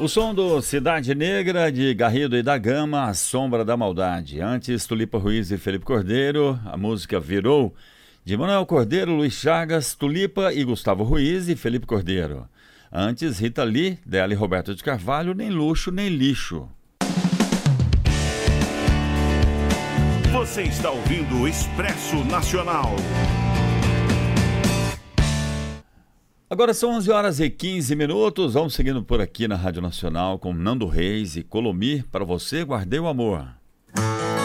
O som do Cidade Negra, de Garrido e da Gama, A Sombra da Maldade. Antes, Tulipa Ruiz e Felipe Cordeiro, a música Virou, de Manuel Cordeiro, Luiz Chagas, Tulipa e Gustavo Ruiz e Felipe Cordeiro. Antes, Rita Lee, dela e Roberto de Carvalho, Nem Luxo, Nem Lixo. Você está ouvindo o Expresso Nacional. Agora são 11h15. Vamos seguindo por aqui na Rádio Nacional com Nando Reis e Colomir. Para você, guardei o amor.